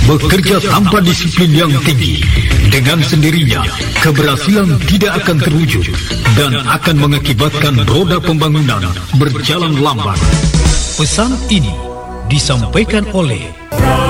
Bekerja tanpa disiplin yang tinggi, dengan sendirinya keberhasilan tidak akan terwujud dan akan mengakibatkan roda pembangunan berjalan lambat. Pesan ini disampaikan oleh